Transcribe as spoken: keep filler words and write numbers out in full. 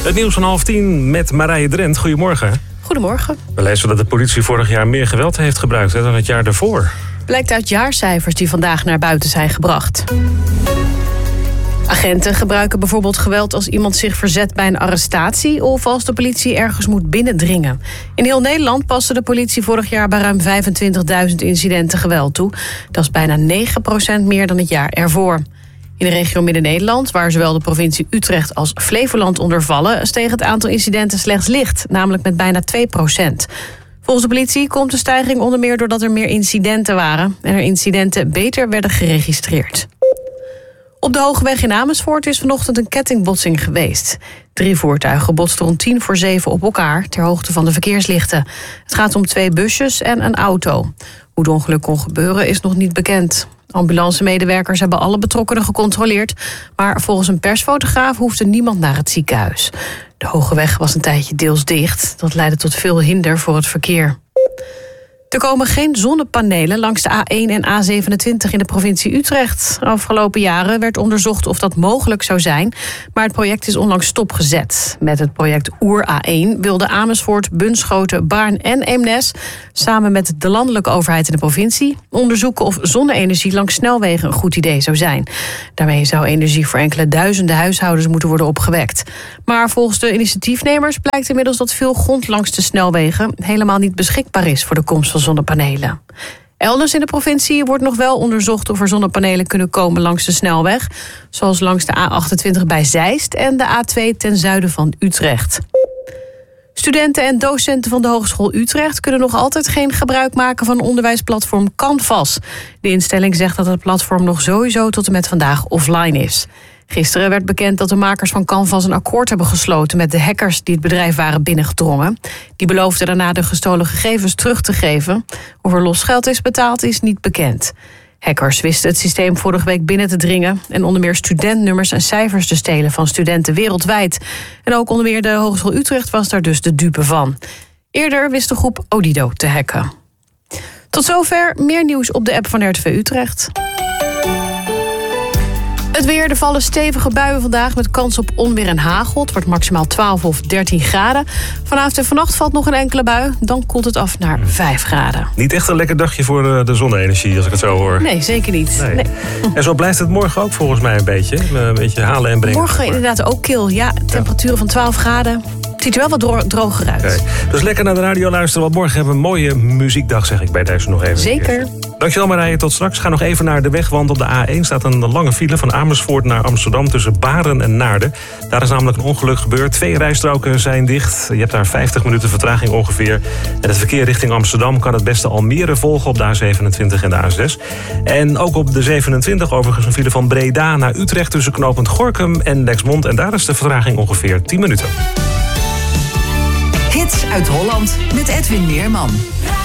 Het nieuws van half tien met Marije Drent. Goedemorgen. Goedemorgen. We lezen dat de politie vorig jaar meer geweld heeft gebruikt hè, dan het jaar daarvoor. Blijkt uit jaarcijfers die vandaag naar buiten zijn gebracht. Agenten gebruiken bijvoorbeeld geweld als iemand zich verzet bij een arrestatie of als de politie ergens moet binnendringen. In heel Nederland paste de politie vorig jaar bij ruim vijfentwintigduizend incidenten geweld toe. Dat is bijna negen procent meer dan het jaar ervoor. In de regio Midden-Nederland, waar zowel de provincie Utrecht als Flevoland onder vallen, steeg het aantal incidenten slechts licht, namelijk met bijna twee procent. Volgens de politie komt de stijging onder meer doordat er meer incidenten waren en er incidenten beter werden geregistreerd. Op de Hogeweg in Amersfoort is vanochtend een kettingbotsing geweest. Drie voertuigen botsten rond tien voor zeven op elkaar ter hoogte van de verkeerslichten. Het gaat om twee busjes en een auto. Hoe het ongeluk kon gebeuren is nog niet bekend. Ambulancemedewerkers hebben alle betrokkenen gecontroleerd, maar volgens een persfotograaf hoefde niemand naar het ziekenhuis. De Hogeweg was een tijdje deels dicht. Dat leidde tot veel hinder voor het verkeer. Er komen geen zonnepanelen langs de A één en A zevenentwintig in de provincie Utrecht. Afgelopen jaren werd onderzocht of dat mogelijk zou zijn, maar het project is onlangs stopgezet. Met het project Oer A één wilden Amersfoort, Bunschoten, Baarn en Eemnes samen met de landelijke overheid in de provincie onderzoeken of zonne-energie langs snelwegen een goed idee zou zijn. Daarmee zou energie voor enkele duizenden huishoudens moeten worden opgewekt. Maar volgens de initiatiefnemers blijkt inmiddels dat veel grond langs de snelwegen helemaal niet beschikbaar is voor de komst van zonnepanelen. Elders in de provincie wordt nog wel onderzocht of er zonnepanelen kunnen komen langs de snelweg, zoals langs de A achtentwintig bij Zeist en de A twee ten zuiden van Utrecht. Studenten en docenten van de Hogeschool Utrecht kunnen nog altijd geen gebruik maken van onderwijsplatform Canvas. De instelling zegt dat het platform nog sowieso tot en met vandaag offline is. Gisteren werd bekend dat de makers van Canvas een akkoord hebben gesloten met de hackers die het bedrijf waren binnengedrongen. Die beloofden daarna de gestolen gegevens terug te geven. Of er los geld is betaald is niet bekend. Hackers wisten het systeem vorige week binnen te dringen en onder meer studentnummers en cijfers te stelen van studenten wereldwijd. En ook onder meer de Hogeschool Utrecht was daar dus de dupe van. Eerder wist de groep Odido te hacken. Tot zover, meer nieuws op de app van R T V Utrecht. Het weer, er vallen stevige buien vandaag met kans op onweer en hagel. Het wordt maximaal twaalf of dertien graden. Vanavond en vannacht valt nog een enkele bui. Dan koelt het af naar vijf graden. Niet echt een lekker dagje voor de zonne-energie, als ik het zo hoor. Nee, zeker niet. Nee. Nee. En zo blijft het morgen ook volgens mij een beetje. Een beetje halen en brengen. Morgen inderdaad ook kil. Ja, temperaturen van twaalf graden. Het ziet er wel wat dro- droger uit. Okay. Dus lekker naar de radio luisteren, want morgen hebben we een mooie muziekdag, zeg ik bij deze nog even. Zeker. Dankjewel Marije, tot straks. Ga nog even naar de weg, want op de A één staat een lange file van Amersfoort naar Amsterdam tussen Baren en Naarden. Daar is namelijk een ongeluk gebeurd. Twee rijstroken zijn dicht. Je hebt daar vijftig minuten vertraging ongeveer. En het verkeer richting Amsterdam kan het beste Almere volgen op de A zevenentwintig en de A zes. En ook op de zevenentwintig overigens een file van Breda naar Utrecht tussen knooppunt Gorinchem en Lexmond. En daar is de vertraging ongeveer tien minuten. Hits uit Holland met Edwin Meerman.